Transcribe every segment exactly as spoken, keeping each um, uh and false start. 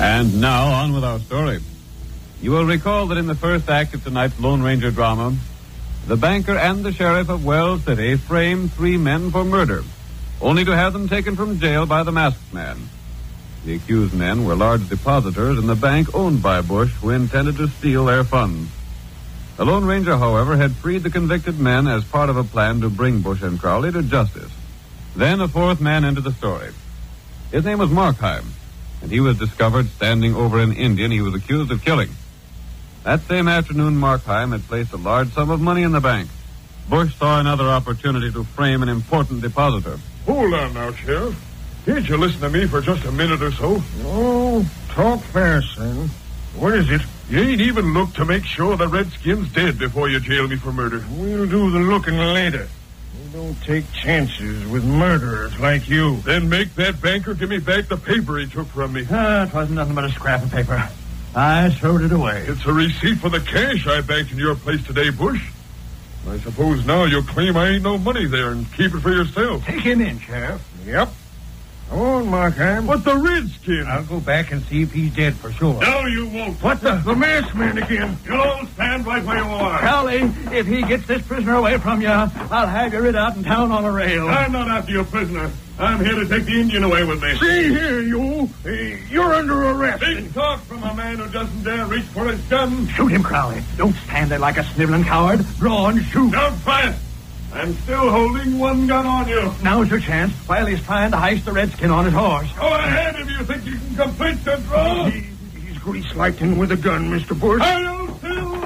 And now, on with our story. You will recall that in the first act of tonight's Lone Ranger drama, the banker and the sheriff of Wells City framed three men for murder, only to have them taken from jail by the masked man. The accused men were large depositors in the bank owned by Bush, who intended to steal their funds. The Lone Ranger, however, had freed the convicted men as part of a plan to bring Bush and Crowley to justice. Then a fourth man entered the story. His name was Markheim, and he was discovered standing over an Indian he was accused of killing. That same afternoon, Markheim had placed a large sum of money in the bank. Bush saw another opportunity to frame an important depositor. Hold on now, Sheriff. Can't you listen to me for just a minute or so? Oh, talk fast, son. What is it? You ain't even looked to make sure the Redskin's dead before you jail me for murder. We'll do the looking later. We don't take chances with murderers like you. Then make that banker give me back the paper he took from me. Ah, it wasn't nothing but a scrap of paper. I throwed it away. It's a receipt for the cash I banked in your place today, Bush. I suppose now you'll claim I ain't no money there and keep it for yourself. Take him in, Sheriff. Yep. Come on, Markheim. But the Redskin? I'll go back and see if he's dead for sure. No, you won't. What the? The masked man again. You'll stand right where you are. Crowley, if he gets this prisoner away from you, I'll have you rid out in town on a rail. I'm not after your prisoner. I'm here to take the Indian away with me. See here, you. Hey, you're under arrest. Big talk from a man who doesn't dare reach for his gun. Shoot him, Crowley. Don't stand there like a sniveling coward. Draw and shoot. Don't fire. I'm still holding one gun on you. Now's your chance while he's trying to heist the Redskin on his horse. Go ahead if you think you can complete the draw. He, he's grease lightning with a gun, Mister Bush. Hail Silver!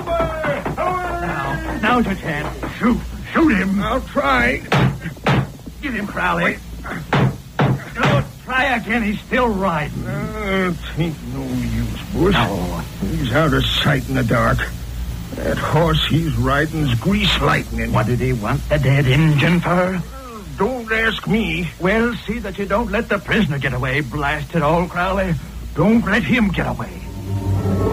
Now, now's your chance. Shoot. Shoot him. I'll try. Get him, Crowley. Don't try again. He's still riding. Uh, tain't no use, Bush. No. He's out of sight in the dark. That horse he's riding's grease lightning. What did he want the dead Injun for? Don't ask me. Well, see that you don't let the prisoner get away, blast it all, Crowley. Don't let him get away.